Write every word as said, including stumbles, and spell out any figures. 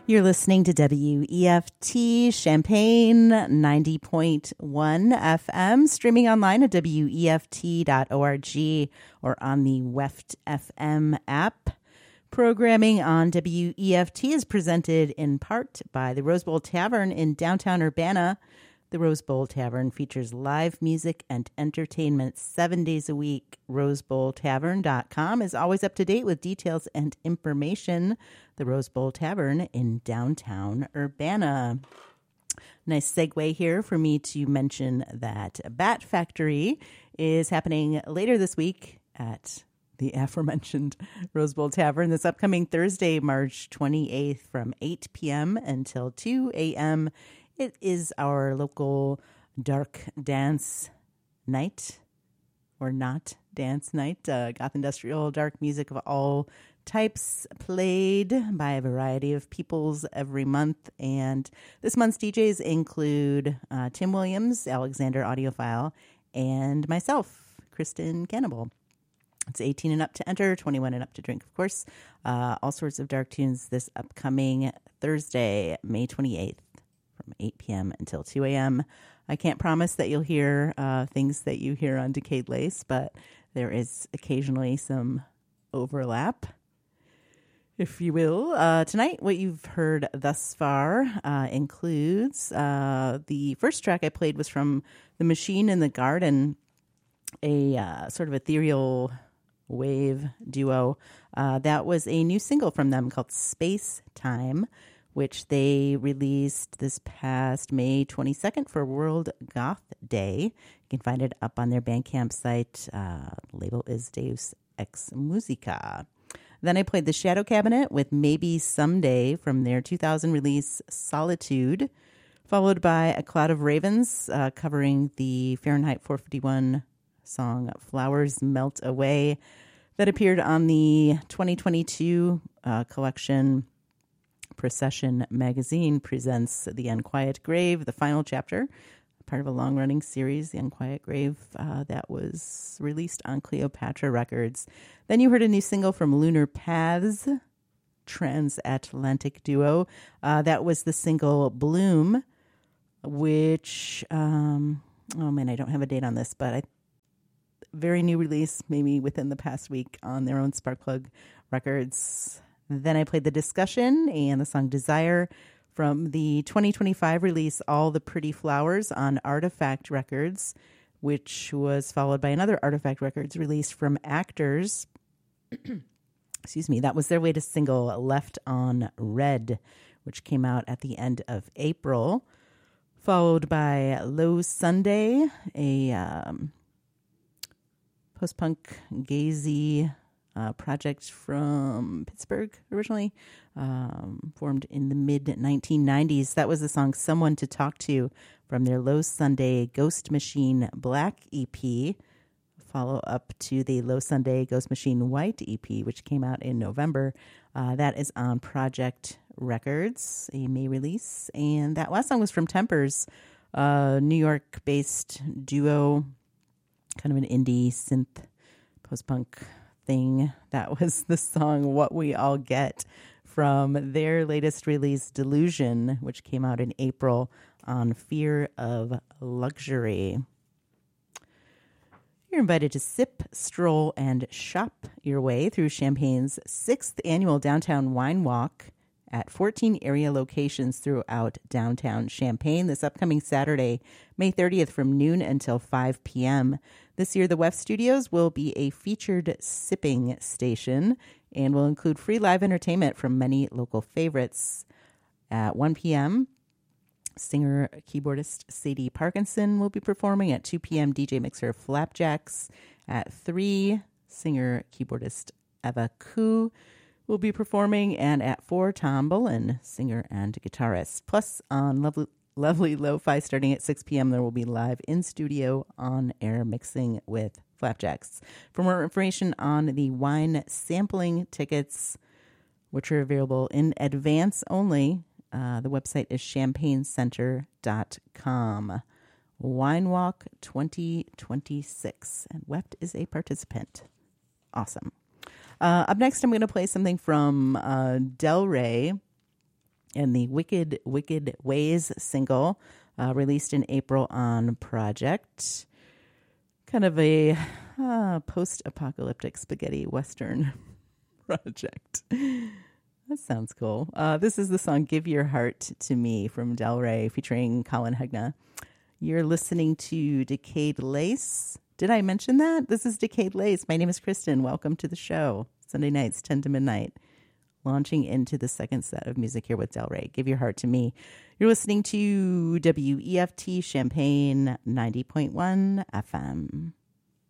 You're listening to W E F T Champaign ninety point one F M, streaming online at W E F T dot org or on the W E F T F M app. Programming on W E F T is presented in part by the Rose Bowl Tavern in downtown Urbana. The Rose Bowl Tavern features live music and entertainment seven days a week. rose bowl tavern dot com is always up to date with details and information. The Rose Bowl Tavern in downtown Urbana. Nice segue here for me to mention that Bat Factory is happening later this week at the aforementioned Rose Bowl Tavern this upcoming Thursday, March twenty-eighth from eight p.m. until two a.m. It is our local dark dance night, or not dance night. Uh, goth industrial dark music of all types played by a variety of peoples every month. And this month's D Js include uh, Tim Williams, Alexander Audiophile, and myself, Kristen Cannibal. It's eighteen and up to enter, twenty-one and up to drink, of course. Uh, all sorts of dark tunes this upcoming Thursday, May twenty-eighth. From eight p.m. until two a.m. I can't promise that you'll hear uh, things that you hear on Decayed Lace, but there is occasionally some overlap, if you will. Uh, tonight, what you've heard thus far uh, includes uh, the first track I played was from The Machine in the Garden, a uh, sort of ethereal wave duo. Uh, that was a new single from them called Space Time, which they released this past May twenty-second for World Goth Day. You can find it up on their Bandcamp site. Uh, the label is Deus Ex Musica. Then I played The Shadow Cabinet with Maybe Someday from their two thousand release Solitude, followed by A Cloud of Ravens uh, covering the Fahrenheit four fifty-one song Flowers Melt Away that appeared on the twenty twenty-two uh, collection Procession Magazine presents The Unquiet Grave, the final chapter, part of a long-running series, The Unquiet Grave, uh, that was released on Cleopatra Records. Then you heard a new single from Lunar Paths, transatlantic duo. Uh, that was the single Bloom, which, um, oh man, I don't have a date on this, but I very new release, maybe within the past week on their own Sparkplug Records. Then I played The Discussion and the song Desire from the twenty twenty-five release All the Pretty Flowers on Artifact Records, which was followed by another Artifact Records release from Actors. Excuse me. That was their latest single, Left on Red, which came out at the end of April, followed by Low Sunday, a um, post-punk gazy Uh, project from Pittsburgh originally, um, formed in the mid nineteen nineties. That was the song Someone to Talk To from their Low Sunday Ghost Machine Black E P, follow up to the Low Sunday Ghost Machine White E P, which came out in November. Uh, that is on Project Records, a May release. And that last song was from Tempers, a New York-based duo, kind of an indie synth post-punk thing. That was the song What We All Get from their latest release Delusion, which came out in April on Fear of Luxury. You're invited to sip, stroll, and shop your way through Champaign's sixth annual Downtown Wine Walk at fourteen area locations throughout downtown Champaign this upcoming Saturday, May thirtieth from noon until five p.m. This year, the W E F Studios will be a featured sipping station and will include free live entertainment from many local favorites. At one p.m., singer-keyboardist Sadie Parkinson will be performing. At two p.m., D J mixer Flapjacks. At three, singer-keyboardist Eva Koo will be performing. And at four, Tom Bullen, singer and guitarist. Plus, on lovely, lovely lo-fi starting at six p.m., there will be live in-studio, on-air mixing with Flapjacks. For more information on the wine sampling tickets, which are available in advance only, uh, the website is champagne center dot com. Wine Walk twenty twenty-six. And W E F T is a participant. Awesome. Uh, up next, I'm going to play something from uh, Del Rey. and the Wicked, Wicked Ways single, uh, released in April on Project. Kind of a uh, post-apocalyptic spaghetti western project. That sounds cool. Uh, this is the song Give Your Heart to Me from Del Rey featuring Colin Hegna. You're listening to Decayed Lace. Did I mention that? This is Decayed Lace. My name is Kristen. Welcome to the show. Sunday nights, ten to midnight. Launching into the second set of music here with Del Rey. Give Your Heart to Me. You're listening to W E F T Champaign ninety point one F M.